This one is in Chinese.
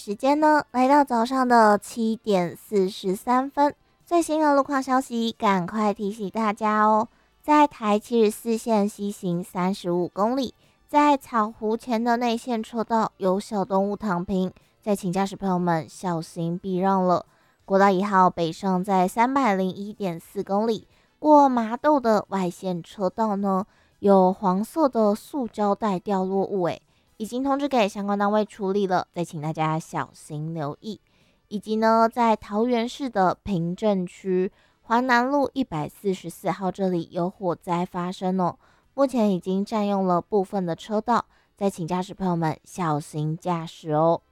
时间呢，来到早上的7点43分。最新的路况消息，赶快提醒大家哦。在台74线西行35公里，在草湖前的内线车道有小动物躺平，再请驾驶朋友们小心避让了。国道1号北上在301.4公里，过麻豆的外线车道呢，有黄色的塑胶袋掉落物，已经通知给相关单位处理了，再请大家小心留意。以及呢，在桃园市的平镇区环南路144号这里有火灾发生哦，目前已经占用了部分的车道，再请驾驶朋友们小心驾驶哦。